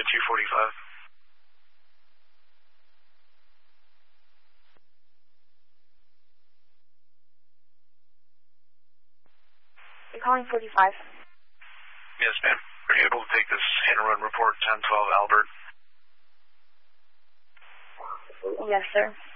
245. You're calling 45. Yes, ma'am. Are you able to take this hit and run report 1012 Albert? Yes, sir.